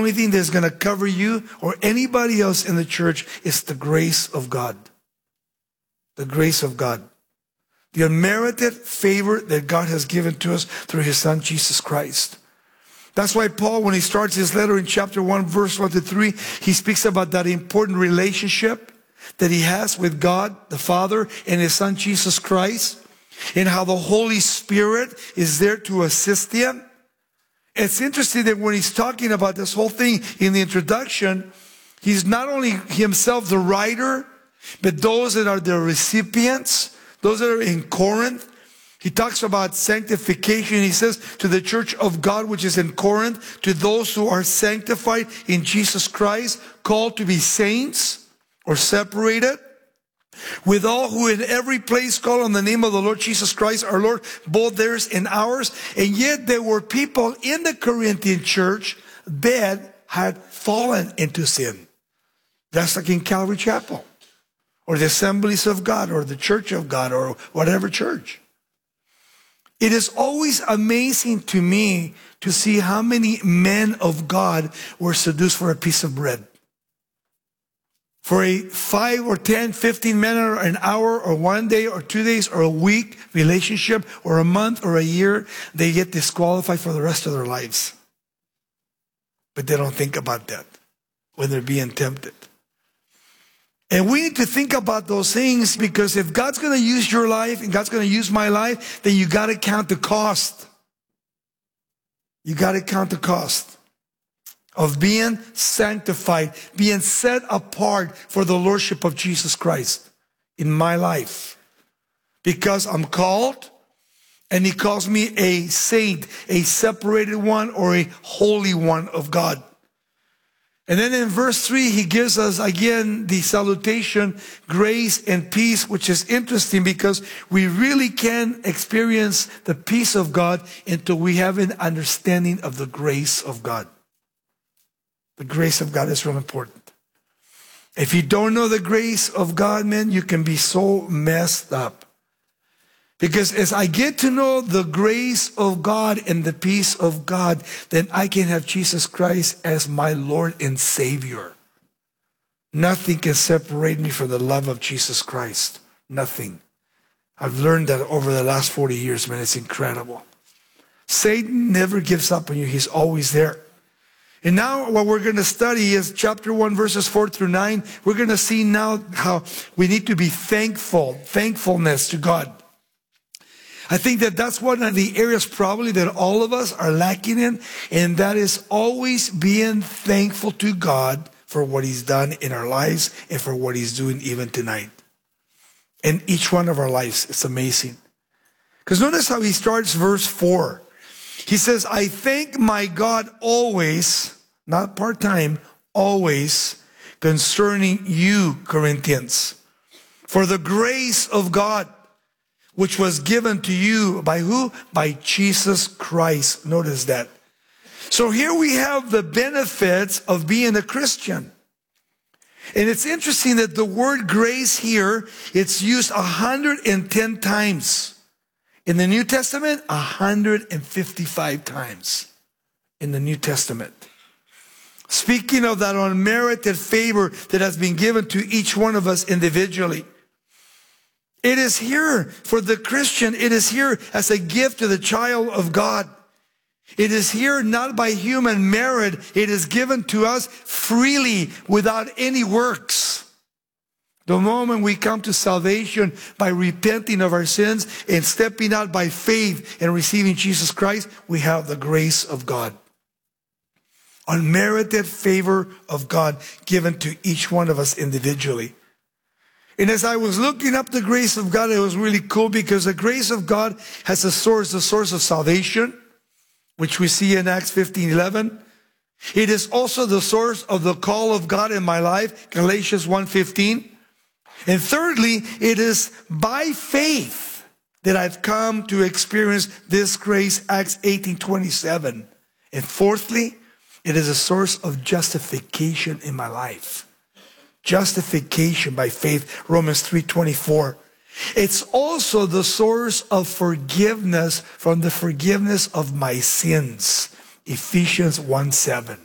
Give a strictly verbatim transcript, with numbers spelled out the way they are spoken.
only thing that's going to cover you or anybody else in the church is the grace of God. The grace of God. The unmerited favor that God has given to us through his Son, Jesus Christ. That's why Paul, when he starts his letter in chapter one, verse one to three, he speaks about that important relationship that he has with God, the Father, and his Son, Jesus Christ, and how the Holy Spirit is there to assist him. It's interesting that when he's talking about this whole thing in the introduction, he's not only himself the writer, but those that are the recipients, those that are in Corinth. He talks about sanctification. He says to the church of God which is in Corinth, to those who are sanctified in Jesus Christ, called to be saints or separated, with all who in every place call on the name of the Lord Jesus Christ, our Lord, both theirs and ours. And yet there were people in the Corinthian church that had fallen into sin. That's like in Calvary Chapel, or the Assemblies of God, or the Church of God, or whatever church. It is always amazing to me to see how many men of God were seduced for a piece of bread. For a five or ten, fifteen minute or an hour or one day or two days or a week relationship or a month or a year, they get disqualified for the rest of their lives. But they don't think about that when they're being tempted. And we need to think about those things, because if God's going to use your life and God's going to use my life, then you got to count the cost. You got to count the cost of being sanctified, being set apart for the lordship of Jesus Christ in my life. Because I'm called, and he calls me a saint, a separated one, or a holy one of God. And then in verse three, he gives us again the salutation, grace and peace, which is interesting because we really can't experience the peace of God until we have an understanding of the grace of God. The grace of God is real important. If you don't know the grace of God, man, you can be so messed up. Because as I get to know the grace of God and the peace of God, then I can have Jesus Christ as my Lord and Savior. Nothing can separate me from the love of Jesus Christ. Nothing. I've learned that over the last forty years, man. It's incredible. Satan never gives up on you. He's always there. And now what we're going to study is chapter one, verses four through nine. We're going to see now how we need to be thankful, thankfulness to God. I think that that's one of the areas probably that all of us are lacking in, and that is always being thankful to God for what he's done in our lives and for what he's doing even tonight. In each one of our lives, it's amazing. Because notice how he starts verse four. He says, I thank my God always, not part-time, always, concerning you, Corinthians, for the grace of God, which was given to you by who? By Jesus Christ. Notice that. So here we have the benefits of being a Christian. And it's interesting that the word grace here, it's used one hundred ten times. In the New Testament, one hundred fifty-five times in the New Testament. Speaking of that unmerited favor that has been given to each one of us individually. It is here for the Christian. It is here as a gift to the child of God. It is here not by human merit. It is given to us freely without any works. The moment we come to salvation by repenting of our sins and stepping out by faith and receiving Jesus Christ, we have the grace of God. Unmerited favor of God given to each one of us individually. And as I was looking up the grace of God, it was really cool because the grace of God has a source, the source of salvation, which we see in Acts fifteen eleven. It is also the source of the call of God in my life, Galatians one fifteen. And thirdly, it is by faith that I've come to experience this grace, Acts eighteen twenty-seven. And fourthly, it is a source of justification in my life. Justification by faith, Romans three twenty-four. It's also the source of forgiveness from the forgiveness of my sins, Ephesians one seven.